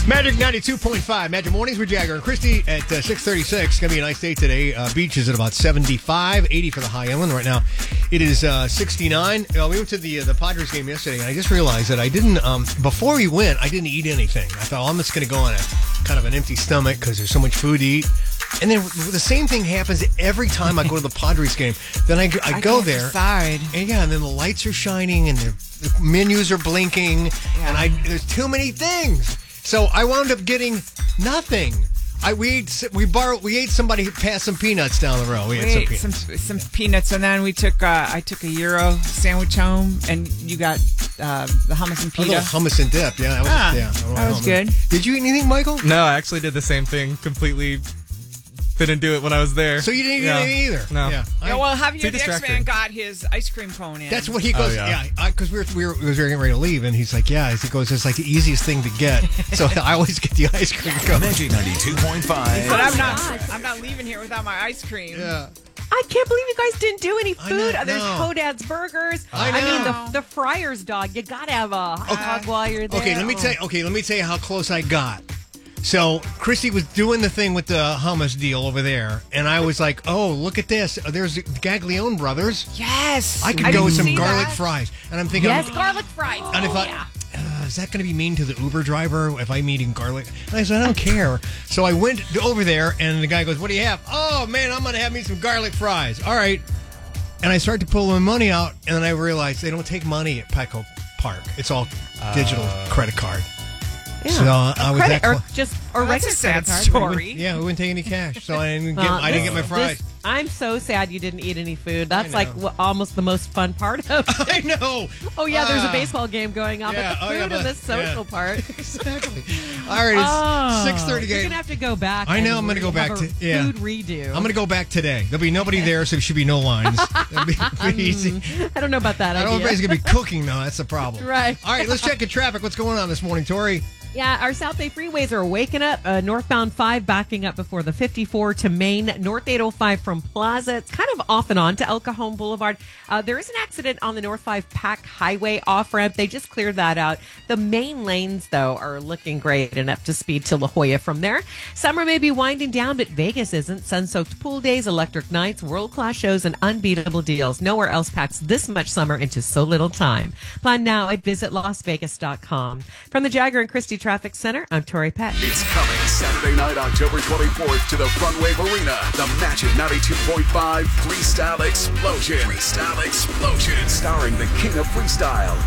Magic 92.5. Magic Mornings with Jagger and Christy at 6:36. It's going to be a nice day today. Beach is at about 75, 80 for the high inland right now. It is 69. We went to the Padres game yesterday, and I just realized that I didn't, before we went, I didn't eat anything. I thought, I'm just going to go on a kind of an empty stomach because there's so much food to eat. And then the same thing happens every time I go to the Padres game. Then I go there. And then the lights are shining and the menus are blinking. Yeah. And there's too many things. So I wound up getting nothing. We ate somebody passed some peanuts down the road. We ate some peanuts, and then I took a gyro sandwich home, and you got the hummus and pita. Hummus and dip, yeah. That was good. Did you eat anything, Michael? No, I actually did the same thing. Completely didn't do it when I was there. So you didn't eat anything either? No. Yeah. Well, Javier the X-Man got his ice cream cone in. That's what he goes, because we were getting ready to leave, and he's like, he goes, it's like the easiest thing to get. So I always get the ice cream cone. Magic 92.5. He said, I'm not leaving here without my ice cream. Yeah. I can't believe you guys didn't do any food. There's Hodad's Burgers. I mean, the Friar's dog. You gotta have a hot dog while you're there. Okay, let me tell you how close I got. So Christy was doing the thing with the hummus deal over there, and I was like, "Oh, look at this! There's the Gaglione brothers. Yes, I could go with some garlic fries." And I'm thinking, yes, garlic fries. And if is that going to be mean to the Uber driver if I'm eating garlic? And I said, I don't care. So I went over there, and the guy goes, "What do you have?" "Oh man, I'm going to have me some garlic fries." All right. And I started to pull my money out, and then I realized they don't take money at Petco Park. It's all digital credit card. Yeah. So I was that's a sad story. We wouldn't take any cash, so I didn't get my fries. I'm so sad you didn't eat any food. That's like almost the most fun part of it. I know. Oh yeah, there's a baseball game going on, but the food and the social part. Exactly. All right, it's 6:30 game. You're gonna have to go back. I know. I'm gonna go back to food redo. I'm gonna go back today. There'll be nobody there, so there should be no lines. It'll be easy. I don't know about that. I don't know if anybody's gonna be cooking though. That's the problem. Right. All right, let's check the traffic. What's going on this morning, Tori? Yeah, our South Bay freeways are waking up. Northbound 5 backing up before the 54 to Main. North 805 from Plaza. It's kind of off and on to El Cajon Boulevard. There is an accident on the North 5 Pack Highway off-ramp. They just cleared that out. The main lanes, though, are looking great and up to speed to La Jolla from there. Summer may be winding down, but Vegas isn't. Sun-soaked pool days, electric nights, world-class shows, and unbeatable deals. Nowhere else packs this much summer into so little time. Plan now at visitlasvegas.com. From the Jagger and Christie Traffic Center, I'm Tori Pett. It's coming Saturday night, October 24th to the Front Wave Arena. The Magic 92.5 Freestyle Explosion. Freestyle Explosion. Starring the King of Freestyle,